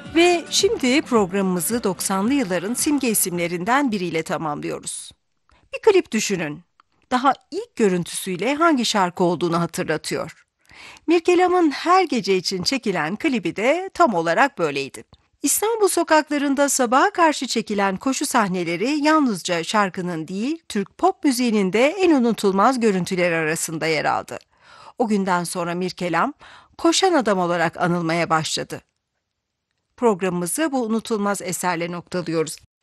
Ve şimdi programımızı 90'lı yılların simge isimlerinden biriyle tamamlıyoruz. Bir klip düşünün. Daha ilk görüntüsüyle hangi şarkı olduğunu hatırlatıyor. Mirkelam'ın Her Gece için çekilen klibi de tam olarak böyleydi. İstanbul sokaklarında sabaha karşı çekilen koşu sahneleri yalnızca şarkının değil, Türk pop müziğinin de en unutulmaz görüntüleri arasında yer aldı. O günden sonra Mirkelam, koşan adam olarak anılmaya başladı. Programımızı bu unutulmaz eserle noktalıyoruz.